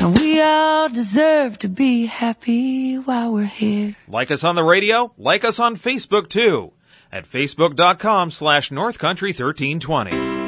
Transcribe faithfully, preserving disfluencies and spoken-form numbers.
And we all deserve to be happy while we're here. Like us on the radio? Like us on Facebook, too, at facebook.com slash North Country 1320.